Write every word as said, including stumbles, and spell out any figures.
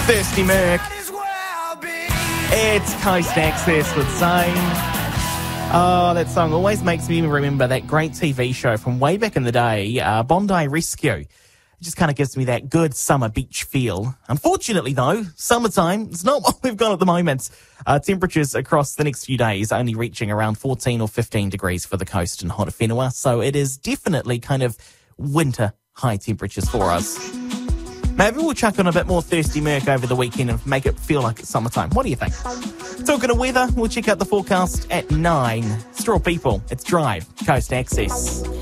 Thirsty Merc. It's Coast Access with Zane. Oh, that song always makes me remember that great T V show from way back in the day, uh, Bondi Rescue. It just kind of gives me that good summer beach feel. Unfortunately, though, summertime is not what we've got at the moment. Uh, temperatures across the next few days only reaching around fourteen or fifteen degrees for the coast in Horowhenua, so it is definitely kind of winter high temperatures for us. Maybe we'll chuck on a bit more Thirsty Merc over the weekend and make it feel like it's summertime. What do you think? Talking of weather, we'll check out the forecast at nine. Straw People, it's Drive, Coast Access.